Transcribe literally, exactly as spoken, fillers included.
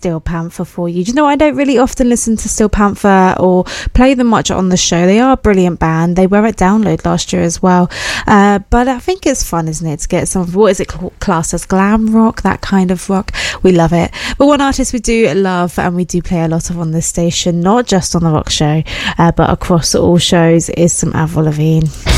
Steel Panther for you. Do you know, I don't really often listen to Steel Panther or play them much on the show. They are a brilliant band. They were at Download last year as well. Uh, but I think it's fun, isn't it, to get some of, what is it classed as, glam rock, that kind of rock. We love it. But one artist we do love and we do play a lot of on this station, not just on the rock show, uh, but across all shows, is some Avril Lavigne.